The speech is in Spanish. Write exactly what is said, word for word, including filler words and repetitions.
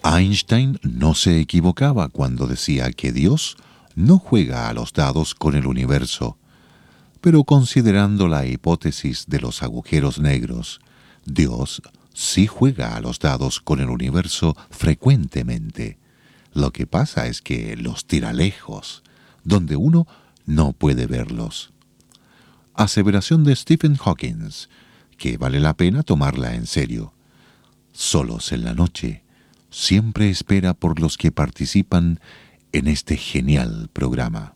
Einstein no se equivocaba cuando decía que Dios no juega a los dados con el universo, pero considerando la hipótesis de los agujeros negros, Dios sí juega a los dados con el universo frecuentemente. Lo que pasa es que los tira lejos, donde uno no puede verlos. Aseveración de Stephen Hawking, que vale la pena tomarla en serio. Solos en la noche, siempre espera por los que participan en este genial programa.